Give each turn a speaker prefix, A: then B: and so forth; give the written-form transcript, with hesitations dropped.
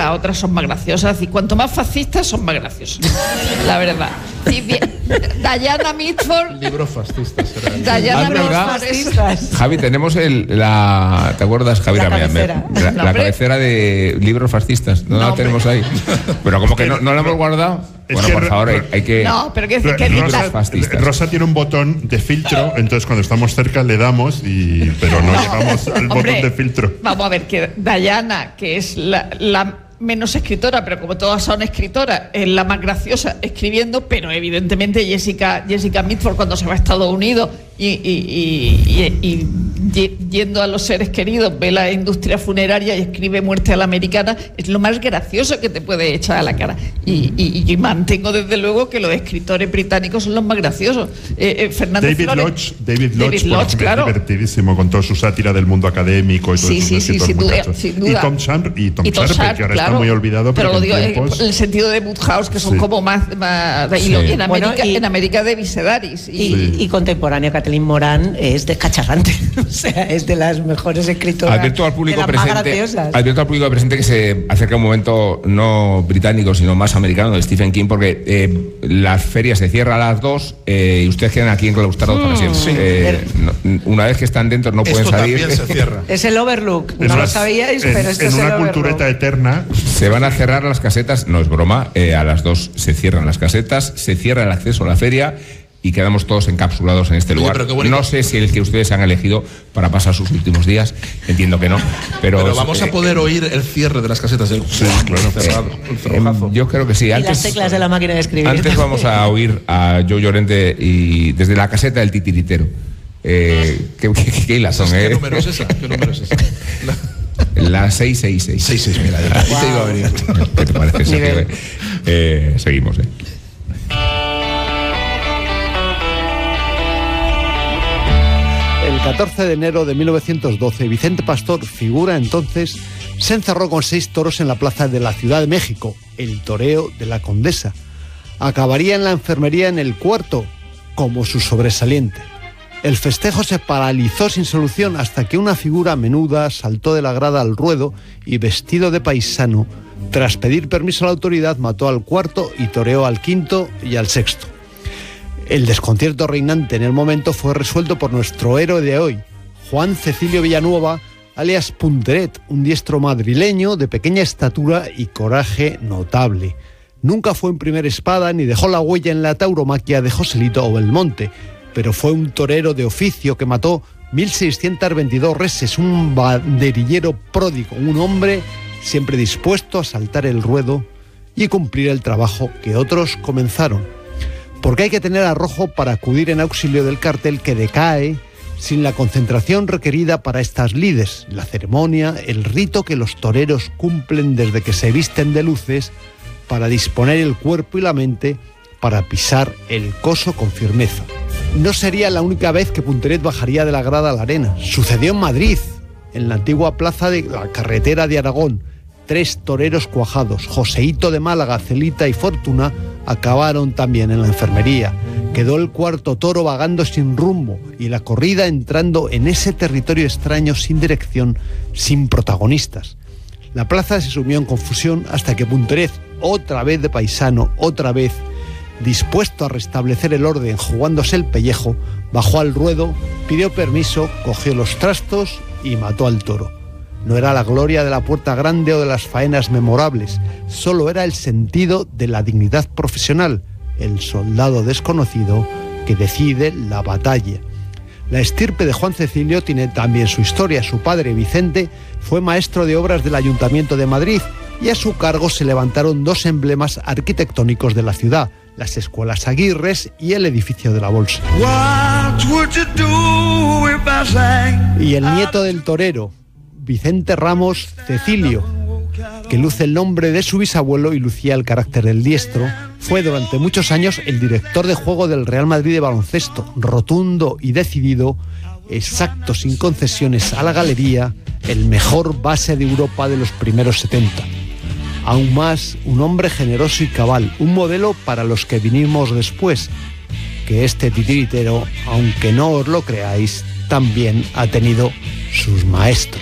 A: las otras son más graciosas. Y cuanto más fascistas, son más graciosos. La verdad. Sí, Diana Mitford.
B: Libros fascistas.
A: Diana Mitford.
C: Javi, tenemos ¿te acuerdas, Javi? La cabecera de libros fascistas. No la tenemos ahí. Pero como que no la hemos guardado. Bueno, por favor, hay que...
A: No, pero que
D: Rosa tiene un botón de filtro, entonces cuando estamos cerca le damos, pero no llevamos al botón de filtro.
A: Vamos a ver, que Diana, que es la menos escritora, pero como todas son escritoras, es la más graciosa escribiendo, pero evidentemente Jessica Mitford, cuando se va a Estados Unidos y yendo a los seres queridos, ve la industria funeraria y escribe Muerte a la Americana, es lo más gracioso que te puede echar a la cara. Y mantengo desde luego que los escritores británicos son los más graciosos.
D: David Lodge, claro, es divertidísimo con toda su sátira del mundo académico y todo
A: eso. Sí, sin duda.
D: Y Tom Sharpe, que ahora está muy olvidado, pero lo digo
A: el sentido de Woodhouse, que son como más en América de Visedaris
E: y contemporáneo. Kathleen Moran es descacharrante. O sea, es de las mejores escritoras.
C: Advierto al público presente que se acerca un momento no británico, sino más americano, de Stephen King, porque la feria se cierra a las 2 y ustedes quedan aquí enclaustrados para siempre. Una vez que están dentro no pueden salir.
B: También se cierra.
E: Es el Overlook. No lo sabíais, pero esto es el Overlook.
D: En una cultureta eterna.
C: Se van a cerrar las casetas, no es broma, a las 2 se cierran las casetas, se cierra el acceso a la feria y quedamos todos encapsulados en este lugar. No sé si el que ustedes han elegido para pasar sus últimos días, entiendo que no, pero
B: vamos a poder oír el cierre de las casetas del cerrado.
C: Yo creo que sí.
E: Antes, y las teclas de la máquina de escribir.
C: Antes vamos a oír a Joe Llorente y desde la caseta del titiritero. ¿Qué hilas son?
B: ¿Qué número es esa?
C: La 666.
B: 66, mira,
C: wow. Te iba a venir. ¿Qué te parece? Seguimos,
F: El 14 de enero de 1912, Vicente Pastor, figura entonces, se encerró con 6 toros en la plaza de la Ciudad de México, el toreo de la Condesa. Acabaría en la enfermería en el cuarto, como su sobresaliente. El festejo se paralizó sin solución hasta que una figura menuda saltó de la grada al ruedo y, vestido de paisano, tras pedir permiso a la autoridad, mató al cuarto y toreó al quinto y al sexto. El desconcierto reinante en el momento fue resuelto por nuestro héroe de hoy, Juan Cecilio Villanueva, alias Punteret, un diestro madrileño de pequeña estatura y coraje notable. Nunca fue en primera espada ni dejó la huella en la tauromaquia de Joselito o Belmonte, pero fue un torero de oficio que mató 1.622 reses, un banderillero pródigo, un hombre siempre dispuesto a saltar el ruedo y cumplir el trabajo que otros comenzaron. Porque hay que tener arrojo para acudir en auxilio del cartel que decae sin la concentración requerida para estas lides, la ceremonia, el rito que los toreros cumplen desde que se visten de luces para disponer el cuerpo y la mente para pisar el coso con firmeza. No sería la única vez que Punteret bajaría de la grada a la arena. Sucedió en Madrid, en la antigua plaza de la carretera de Aragón. 3 toreros cuajados, Joseito de Málaga, Celita y Fortuna, acabaron también en la enfermería. Quedó el cuarto toro vagando sin rumbo y la corrida entrando en ese territorio extraño, sin dirección, sin protagonistas. La plaza se sumió en confusión hasta que Punteret, otra vez de paisano, otra vez dispuesto a restablecer el orden jugándose el pellejo, bajó al ruedo, pidió permiso, cogió los trastos y mató al toro. No era la gloria de la Puerta Grande o de las faenas memorables, solo era el sentido de la dignidad profesional, el soldado desconocido que decide la batalla. La estirpe de Juan Cecilio tiene también su historia. Su padre, Vicente, fue maestro de obras del Ayuntamiento de Madrid y a su cargo se levantaron 2 emblemas arquitectónicos de la ciudad, las escuelas Aguirres y el edificio de la Bolsa. Y el nieto del torero, Vicente Ramos Cecilio, que luce el nombre de su bisabuelo y lucía el carácter del diestro, fue durante muchos años el director de juego del Real Madrid de baloncesto, rotundo y decidido, exacto sin concesiones a la galería, el mejor base de Europa de los primeros 70. Aún más, un hombre generoso y cabal, un modelo para los que vinimos después, que este titiritero, aunque no os lo creáis, también ha tenido sus maestros.